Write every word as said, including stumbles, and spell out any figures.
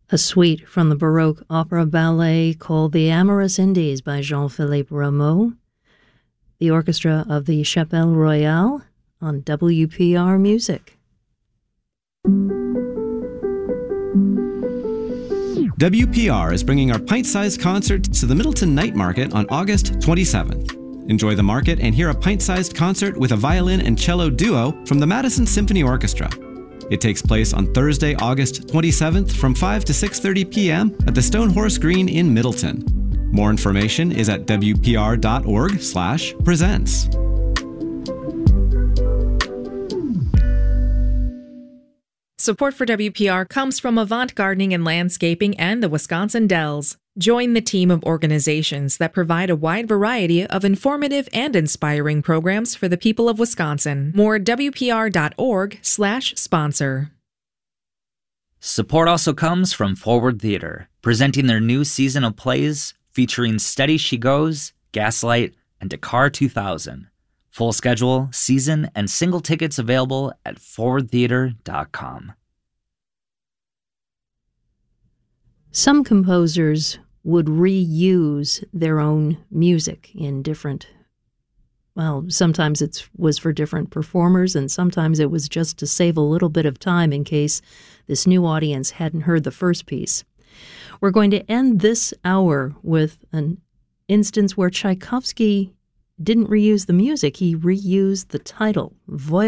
a suite from the Baroque opera ballet called The Amorous Indies by Jean-Philippe Rameau, the orchestra of the Chapelle Royale on W P R Music. W P R is bringing our pint-sized concert to the Middleton Night Market on August twenty-seventh. Enjoy the market and hear a pint-sized concert with a violin and cello duo from the Madison Symphony Orchestra. It takes place on Thursday, August twenty-seventh from five to six thirty p.m. at the Stone Horse Green in Middleton. More information is at w p r dot org slash presents. Support for W P R comes from Avant Gardening and Landscaping and the Wisconsin Dells. Join the team of organizations that provide a wide variety of informative and inspiring programs for the people of Wisconsin. More at w p r dot org slash sponsor. Support also comes from Forward Theater, presenting their new season of plays featuring Steady She Goes, Gaslight, and Dakar two thousand. Full schedule, season, and single tickets available at forward theater dot com. Some composers would reuse their own music in different, well, sometimes it was for different performers, and sometimes it was just to save a little bit of time in case this new audience hadn't heard the first piece. We're going to end this hour with an instance where Tchaikovsky didn't reuse the music, he reused the title, Voyage